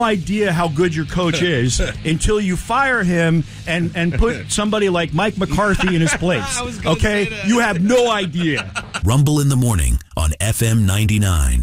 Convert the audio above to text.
idea how good your coach is until you fire him and put somebody like Mike McCarthy in his place. Okay? You have no idea. Rumble in the morning on FM 99.